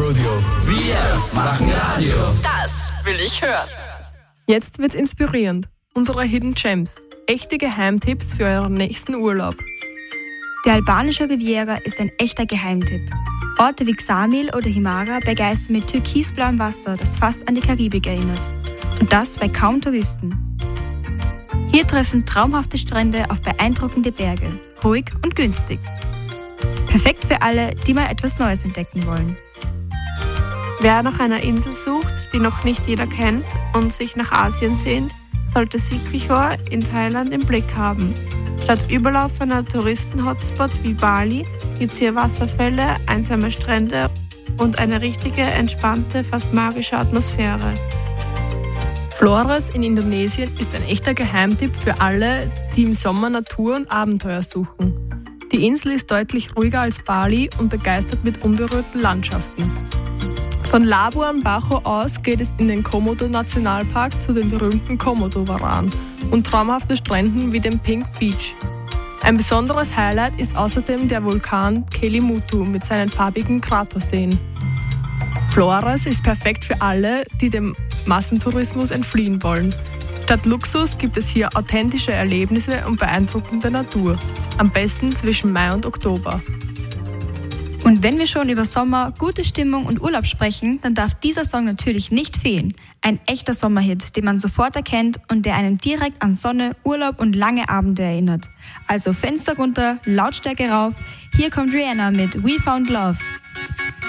Rodeo. Wir machen Radio. Das will ich hören. Jetzt wird's inspirierend. Unsere Hidden Gems. Echte Geheimtipps für euren nächsten Urlaub. Die albanische Riviera ist ein echter Geheimtipp. Orte wie Xamil oder Himara begeistern mit türkisblauem Wasser, das fast an die Karibik erinnert. Und das bei kaum Touristen. Hier treffen traumhafte Strände auf beeindruckende Berge, ruhig und günstig. Perfekt für alle, die mal etwas Neues entdecken wollen. Wer nach einer Insel sucht, die noch nicht jeder kennt und sich nach Asien sehnt, sollte Sikihor in Thailand im Blick haben. Statt überlaufener Touristen-Hotspot wie Bali gibt es hier Wasserfälle, einsame Strände und eine richtige, entspannte, fast magische Atmosphäre. Flores in Indonesien ist ein echter Geheimtipp für alle, die im Sommer Natur und Abenteuer suchen. Die Insel ist deutlich ruhiger als Bali und begeistert mit unberührten Landschaften. Von Labuan Bajo aus geht es in den Komodo-Nationalpark zu den berühmten Komodo-Varan und traumhaften Stränden wie dem Pink Beach. Ein besonderes Highlight ist außerdem der Vulkan Kelimutu mit seinen farbigen Kraterseen. Flores ist perfekt für alle, die dem Massentourismus entfliehen wollen. Statt Luxus gibt es hier authentische Erlebnisse und beeindruckende Natur. Am besten zwischen Mai und Oktober. Und wenn wir schon über Sommer, gute Stimmung und Urlaub sprechen, dann darf dieser Song natürlich nicht fehlen. Ein echter Sommerhit, den man sofort erkennt und der einen direkt an Sonne, Urlaub und lange Abende erinnert. Also Fenster runter, Lautstärke rauf. Hier kommt Rihanna mit We Found Love.